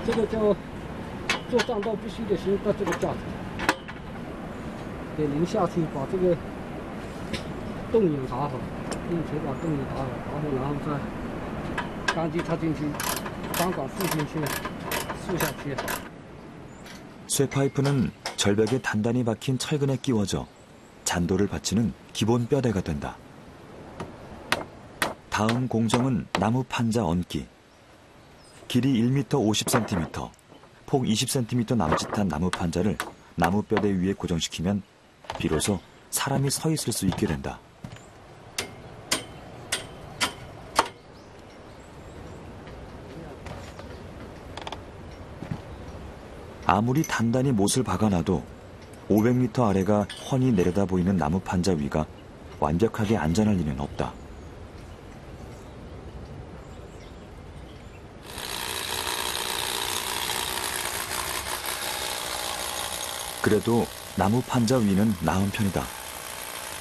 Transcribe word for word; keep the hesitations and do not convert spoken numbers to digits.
这个叫做栈道必须得先到这个架子，得淋下去，把这个洞眼打好，并且把洞眼打好，打好然后再钢机插进去，钢管竖进去，竖下去。 쇠파이프는 절벽에 단단히 박힌 철근에 끼워져 잔도를 받치는 기본 뼈대가 된다. 다음 공정은 나무 판자 얹기. 길이 일 미터 오십 센티미터, 폭 이십 센티미터 남짓한 나무 판자를 나무 뼈대 위에 고정시키면 비로소 사람이 서 있을 수 있게 된다. 아무리 단단히 못을 박아놔도 오백 미터 아래가 훤히 내려다 보이는 나무 판자 위가 완벽하게 안전할 리는 없다. 그래도 나무 판자 위는 나은 편이다.